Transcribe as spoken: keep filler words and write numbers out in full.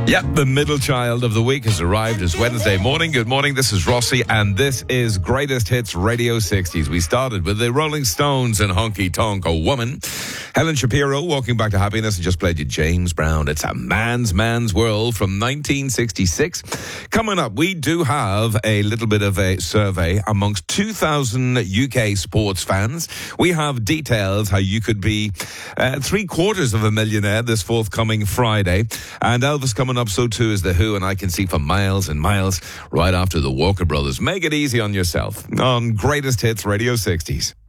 Yep, the middle child of the week has arrived. It's Wednesday morning. Good morning, this is Rossi, and this is Greatest Hits Radio sixties. We started with the Rolling Stones and Honky Tonk, a Woman. Helen Shapiro, Walking Back to Happiness, and just played you James Brown. It's a man's, man's world from nineteen sixty-six. Coming up, we do have a little bit of a survey amongst two thousand U K sports fans. We have details how you could be uh, three quarters of a millionaire this forthcoming Friday. And Elvis coming up, so too is The Who, and I Can See for Miles and Miles right after the Walker Brothers. Make it easy on yourself on Greatest Hits Radio sixties.